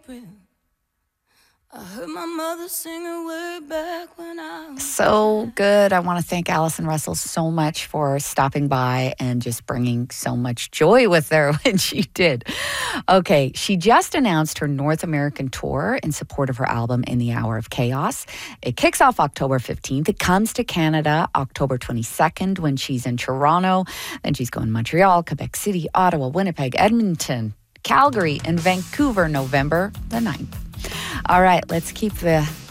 April. I heard my mother sing her way back when I was So good. I want to thank Allison Russell so much for stopping by and just bringing so much joy with her when she did. Okay, she just announced her North American tour in support of her album In the Hour of Chaos. It kicks off October 15th. It comes to Canada October 22nd when she's in Toronto. Then she's going to Montreal, Quebec City, Ottawa, Winnipeg, Edmonton, Calgary, and Vancouver November the 9th. All right, let's keep the